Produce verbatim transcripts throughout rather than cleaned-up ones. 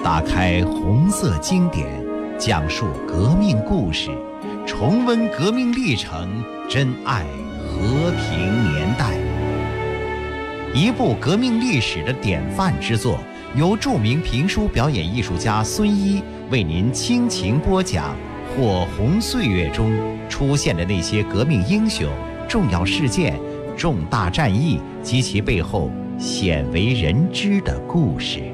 打开红色经典，讲述革命故事，重温革命历程，珍爱和平年代。一部革命历史的典范之作，由著名评书表演艺术家孙一为您倾情播讲火红岁月中出现的那些革命英雄、重要事件、重大战役及其背后鲜为人知的故事。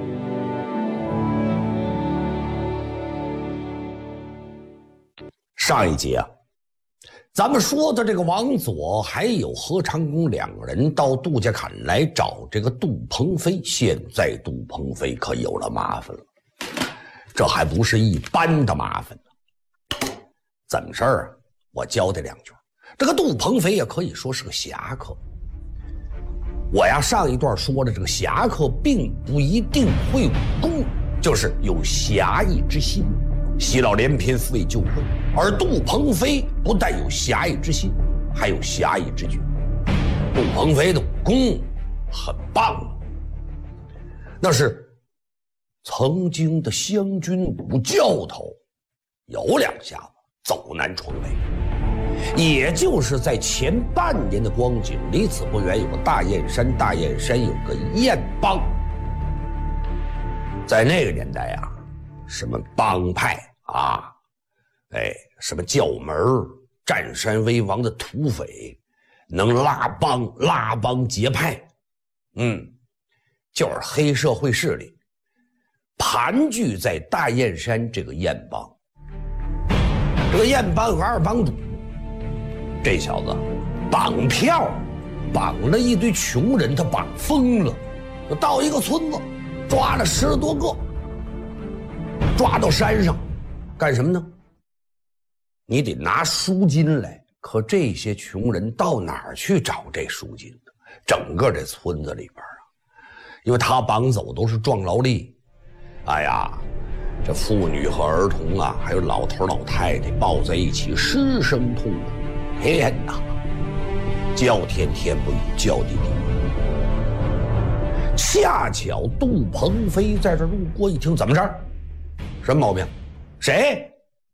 上一集啊，咱们说的这个王佐还有何长工两个人到杜家坎来找这个杜鹏飞。现在杜鹏飞可有了麻烦了，这还不是一般的麻烦呢。怎么事儿啊？我交代两句。这个杜鹏飞也可以说是个侠客。我呀上一段说的这个侠客并不一定会武功，就是有侠义之心，喜老怜贫，抚慰旧患。而杜鹏飞不但有侠义之心，还有侠义之举。杜鹏飞的武功很棒啊，那是曾经的湘军武教头，有两下子走南闯北。也就是在前半年的光景，离此不远有个大雁山，大雁山有个雁帮。在那个年代啊，什么帮派啊，哎，什么教门占山为王的土匪，能拉帮拉帮结派，嗯，就是黑社会势力盘踞在大雁山这个雁帮。这个雁帮和二帮主，这小子绑票绑了一堆穷人，他绑疯了，到一个村子抓了十多个，抓到山上干什么呢？你得拿赎金来，可这些穷人到哪儿去找这赎金呢？整个这村子里边啊，因为他绑走都是壮劳力，哎呀，这妇女和儿童啊，还有老头老太太抱在一起失声痛哭。天哪，叫天天不语，叫地地不语。恰巧杜鹏飞在这路过一听，怎么着？什么毛病？谁？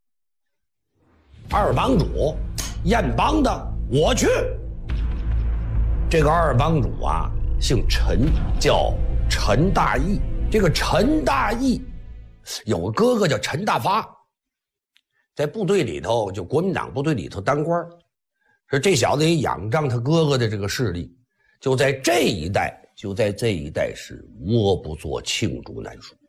二帮主，雁帮的，我去。这个二帮主啊，姓陈，叫陈大义。这个陈大义有个哥哥叫陈大发，在部队里头，就国民党部队里头当官。说这小子也仰仗他哥哥的这个势力，就在这一带，就在这一带是窝不作，罄竹难书。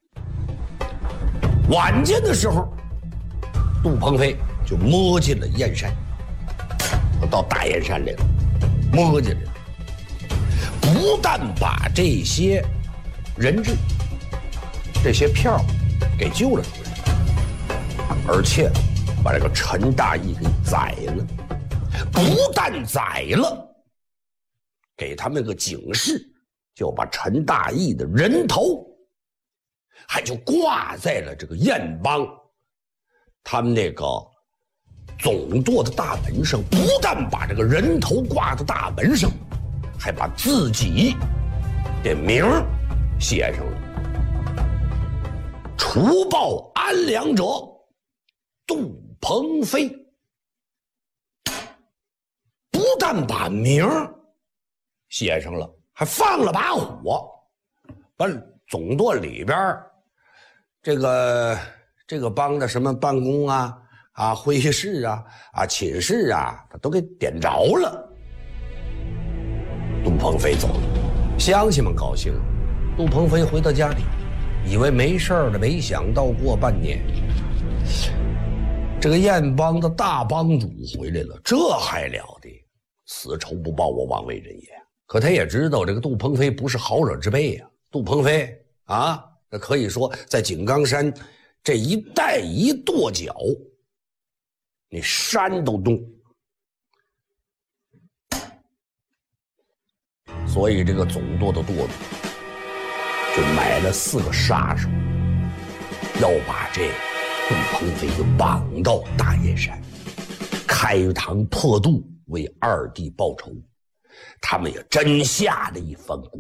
晚间的时候，杜鹏飞就摸进了雁山，到大雁山来了，摸进来了，不但把这些人质、这些票给救了出来，而且把这个陈大义给宰了。不但宰了，给他们个警示，就把陈大义的人头还就挂在了这个雁帮他们那个总舵的大门上。不但把这个人头挂在大门上，还把自己的名写上了。除暴安良者，杜鹏飞。不但把名写上了，还放了把火，把总舵里边这个这个帮的什么办公啊啊会议室啊啊寝室啊，他都给点着了。杜鹏飞走了，乡亲们高兴了。杜鹏飞回到家里，以为没事了，没想到过半年，这个雁帮的大帮主回来了，这还了得！此仇不报，我枉为人也。可他也知道这个杜鹏飞不是好惹之辈呀、啊。杜鹏飞啊，那可以说在井冈山这一带一跺脚，你山都动。所以这个总舵的舵主就买了四个杀手，要把这杜鹏飞就绑到大雁山，开膛破肚为二弟报仇。他们也真下了一番功